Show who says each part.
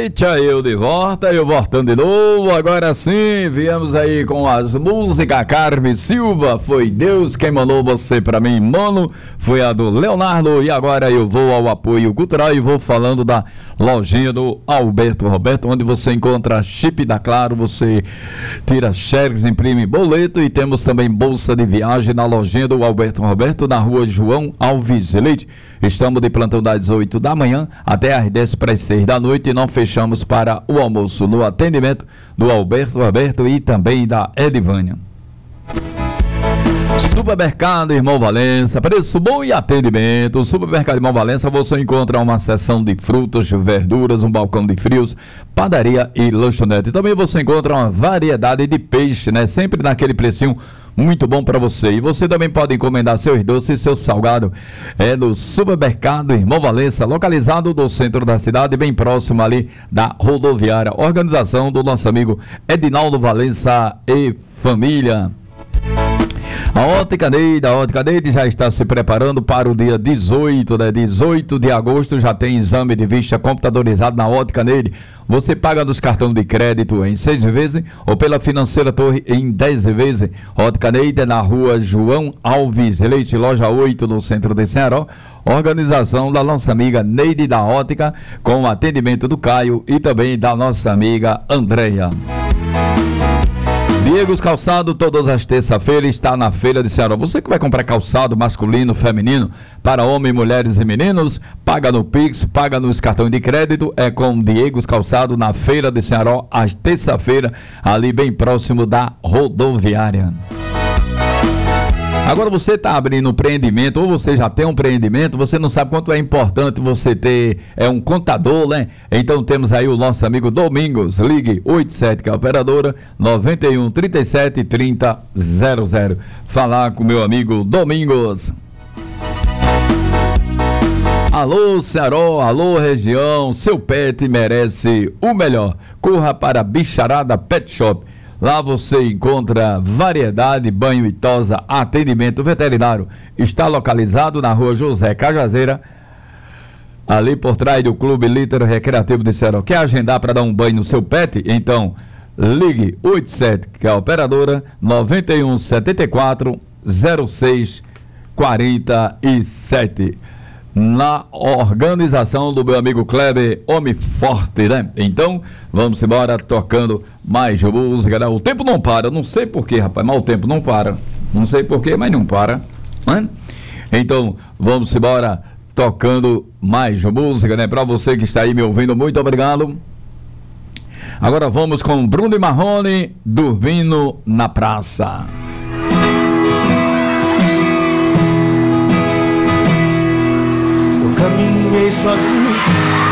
Speaker 1: Eita, eu de volta, eu voltando de novo, agora sim, viemos aí com as músicas. Carmen Silva, foi Deus quem mandou você pra mim, mano, foi a do Leonardo, e agora eu vou ao apoio cultural e vou falando da lojinha do Alberto Roberto, onde você encontra chip da Claro, você tira cheques, imprime boleto e temos também bolsa de viagem na lojinha do Alberto Roberto, na rua João Alves Leite. Estamos de plantão das 8 da manhã até às 10 para as 6 da noite e não fechamos para o almoço no atendimento do Alberto Roberto e também da Edivânia. Supermercado Irmão Valença, preço bom e atendimento. Supermercado Irmão Valença, você encontra uma seção de frutas, verduras, um balcão de frios, padaria e lanchonete. Também você encontra uma variedade de peixe, né? Sempre naquele precinho muito bom para você. E você também pode encomendar seus doces e seu salgado. É no Supermercado Irmão Valença, localizado no centro da cidade, bem próximo ali da rodoviária. Organização do nosso amigo Edinaldo Valença e família. A Ótica Neide já está se preparando para o dia 18, né? 18 de agosto já tem exame de vista computadorizado na Ótica Neide. Você paga nos cartões de crédito em 6 vezes ou pela Financeira Torre em 10 vezes. Ótica Neide é na rua João Alves Leite, loja 8, no centro de Ceará. Organização da nossa amiga Neide da Ótica, com o atendimento do Caio e também da nossa amiga Andréia. Diegos Calçado, todas as terças-feiras, está na Feira de Ceará. Você que vai comprar calçado masculino, feminino, para homens, mulheres e meninos, paga no Pix, paga nos cartões de crédito, é com Diegos Calçado na Feira de Ceará, às terça-feira, ali bem próximo da rodoviária. Agora você está abrindo um empreendimento, ou você já tem um empreendimento, você não sabe quanto é importante você ter um contador, né? Então temos aí o nosso amigo Domingos, ligue 87, que é a operadora, 91 37 30 00. Falar com meu amigo Domingos. Alô Ceará, alô região, seu pet merece o melhor. Corra para Bicharada Pet Shop. Lá você encontra variedade, banho e tosa, atendimento veterinário. Está localizado na rua José Cajazeira, ali por trás do Clube Lítero Recreativo de Ceará. Quer agendar para dar um banho no seu pet? Então, ligue 87, que é a operadora, 91 74 06 47. Na organização do meu amigo Kleber, homem forte, né? Então, vamos embora tocando mais música, né? O tempo não para, não sei porquê, rapaz, mas o tempo não para. Não sei porquê, mas não para, né? Então, vamos embora tocando mais música, né? Pra você que está aí me ouvindo, muito obrigado. Agora vamos com Bruno e Marrone, Dormindo na Praça.
Speaker 2: Caminhei sozinho